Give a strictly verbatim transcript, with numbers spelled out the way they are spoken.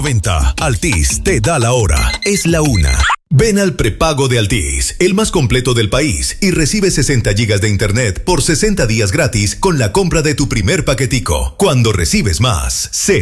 noventa. Altis te da la hora. Es la una. Ven al prepago de Altis, el más completo del país, y recibe sesenta gigas de internet por sesenta días gratis con la compra de tu primer paquetico. Cuando recibes más, se